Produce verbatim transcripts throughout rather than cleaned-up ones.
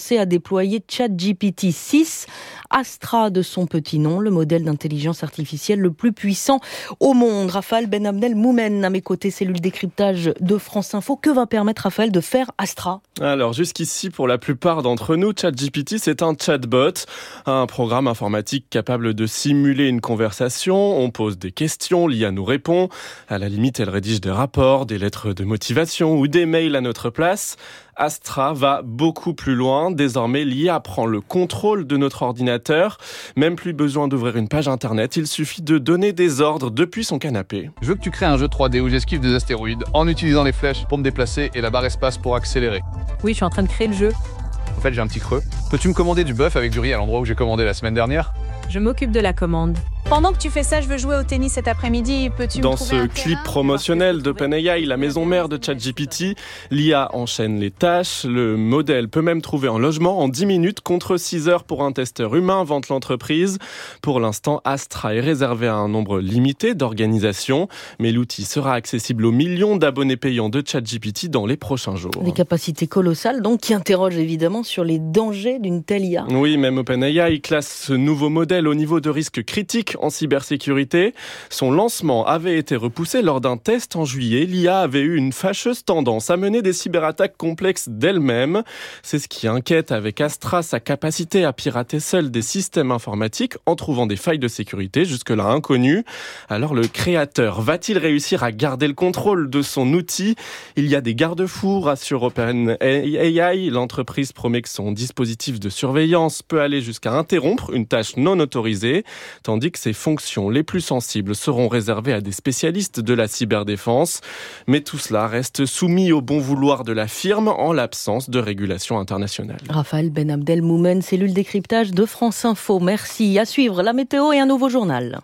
commencé à déployer ChatGPT six, Astra de son petit nom, le modèle d'intelligence artificielle le plus puissant au monde. Raphaël Ben Abdel Moumen, à mes côtés, cellule décryptage de France Info. Que va permettre, Raphaël, de faire Astra ? Alors jusqu'ici, pour la plupart d'entre nous, ChatGPT, c'est un chatbot, un programme informatique capable de simuler une conversation. On pose des questions, l'I A nous répond. À la limite, elle rédige des rapports, des lettres de motivation ou des mails à notre place. Astra va beaucoup plus loin. Désormais, l'I A prend le contrôle de notre ordinateur. Même plus besoin d'ouvrir une page internet. Il suffit de donner des ordres depuis son canapé. Je veux que tu crées un jeu trois D où j'esquive des astéroïdes en utilisant les flèches pour me déplacer et la barre espace pour accélérer. Oui, je suis en train de créer le jeu. En fait, j'ai un petit creux. Peux-tu me commander du bœuf avec du riz à l'endroit où j'ai commandé la semaine dernière ? Je m'occupe de la commande. Pendant que tu fais ça, je veux jouer au tennis cet après-midi. Peux-tu Dans me trouver ce un clip terrain promotionnel d'OpenAI, la maison mère de ChatGPT, l'I A enchaîne les tâches. Le modèle peut même trouver un logement en dix minutes contre six heures pour un testeur humain, vante l'entreprise. Pour l'instant, Astra est réservé à un nombre limité d'organisations, mais l'outil sera accessible aux millions d'abonnés payants de ChatGPT dans les prochains jours. Des capacités colossales, donc, qui interrogent évidemment sur les dangers d'une telle I A. Oui, même OpenAI classe ce nouveau modèle au niveau de risque critique en cybersécurité. Son lancement avait été repoussé lors d'un test en juillet. L'I A avait eu une fâcheuse tendance à mener des cyberattaques complexes d'elle-même. C'est ce qui inquiète avec Astra, sa capacité à pirater seule des systèmes informatiques en trouvant des failles de sécurité jusque-là inconnues. Alors le créateur va-t-il réussir à garder le contrôle de son outil ? Il y a des garde-fous, rassure OpenAI. L'entreprise promet que son dispositif de surveillance peut aller jusqu'à interrompre une tâche non autorisée, tandis que ses fonctions les plus sensibles seront réservées à des spécialistes de la cyberdéfense. Mais tout cela reste soumis au bon vouloir de la firme en l'absence de régulation internationale. Raphaël Ben Abdel Moumen, cellule décryptage de France Info. Merci. À suivre, la météo et un nouveau journal.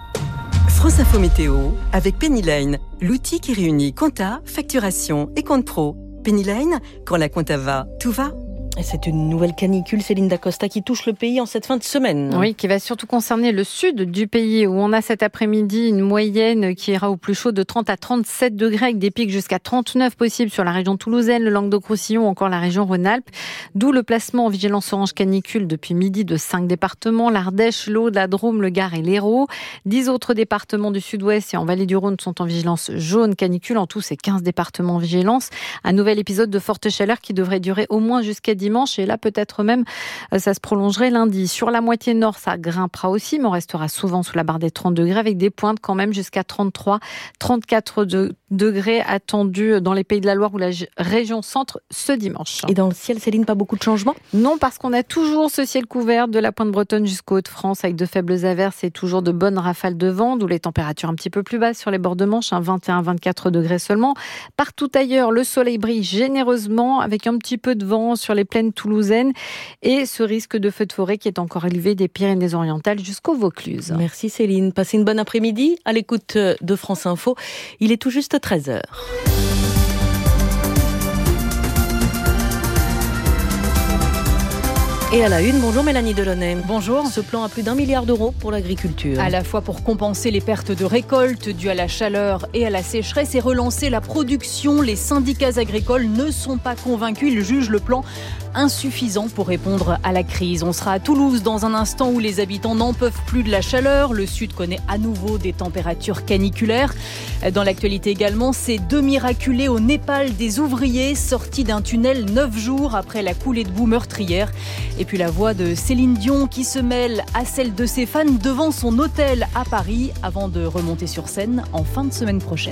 France Info Météo avec Pennyline, l'outil qui réunit compta, facturation et compte pro. Pennyline, quand la compta va, tout va. Et c'est une nouvelle canicule, Céline Dacosta, qui touche le pays en cette fin de semaine. Oui, qui va surtout concerner le sud du pays, où on a cet après-midi une moyenne qui ira au plus chaud de trente à trente-sept degrés, avec des pics jusqu'à trente-neuf possibles sur la région toulousaine, le Languedoc-Roussillon ou encore la région Rhône-Alpes. D'où le placement en vigilance orange canicule depuis midi de cinq départements, l'Ardèche, l'Aude, la Drôme, le Gard et l'Hérault. Dix autres départements du sud-ouest et en vallée du Rhône sont en vigilance jaune canicule. En tout, c'est quinze départements en vigilance. Un nouvel épisode de forte chaleur qui devrait durer au moins jusqu'à dimanche. Et là, peut-être même, ça se prolongerait lundi. Sur la moitié nord, ça grimpera aussi, mais on restera souvent sous la barre des trente degrés, avec des pointes quand même jusqu'à trente-trois, trente-quatre degrés attendus dans les Pays de la Loire ou la région centre ce dimanche. Et dans le ciel, Céline, pas beaucoup de changements ? Non, parce qu'on a toujours ce ciel couvert de la pointe bretonne jusqu'aux Hauts-de-France, avec de faibles averses et toujours de bonnes rafales de vent, d'où les températures un petit peu plus basses sur les bords de Manche, hein, vingt et un à vingt-quatre degrés seulement. Partout ailleurs, le soleil brille généreusement, avec un petit peu de vent sur les plaines toulousaine et ce risque de feu de forêt qui est encore élevé des Pyrénées-Orientales jusqu'au Vaucluse. Merci Céline. Passez une bonne après-midi à l'écoute de France Info. Il est tout juste treize heures. Et à la une, bonjour Mélanie Delaunay. Bonjour. Ce plan a plus d'un milliard d'euros pour l'agriculture. À la fois pour compenser les pertes de récolte dues à la chaleur et à la sécheresse et relancer la production, les syndicats agricoles ne sont pas convaincus. Ils jugent le plan insuffisant pour répondre à la crise. On sera à Toulouse dans un instant où les habitants n'en peuvent plus de la chaleur. Le sud connaît à nouveau des températures caniculaires. Dans l'actualité également, ces deux miraculés au Népal, des ouvriers sortis d'un tunnel neuf jours après la coulée de boue meurtrière. Et puis la voix de Céline Dion qui se mêle à celle de ses fans devant son hôtel à Paris avant de remonter sur scène en fin de semaine prochaine.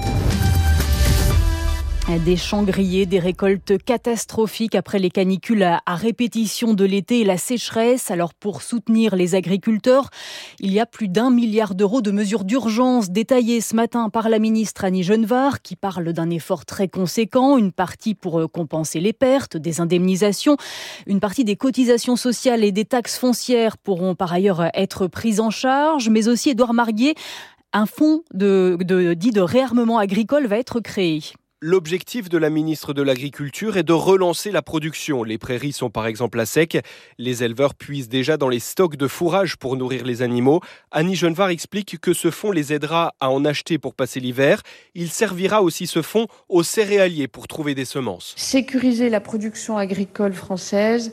Des champs grillés, des récoltes catastrophiques après les canicules à répétition de l'été et la sécheresse. Alors pour soutenir les agriculteurs, il y a plus d'un milliard d'euros de mesures d'urgence détaillées ce matin par la ministre Annie Genevard qui parle d'un effort très conséquent, une partie pour compenser les pertes, des indemnisations, une partie des cotisations sociales et des taxes foncières pourront par ailleurs être prises en charge, mais aussi Édouard Marguier, un fonds de, de, dit de réarmement agricole va être créé. L'objectif de la ministre de l'Agriculture est de relancer la production. Les prairies sont par exemple à sec. Les éleveurs puisent déjà dans les stocks de fourrage pour nourrir les animaux. Annie Genevard explique que ce fonds les aidera à en acheter pour passer l'hiver. Il servira aussi ce fonds aux céréaliers pour trouver des semences. Sécuriser la production agricole française,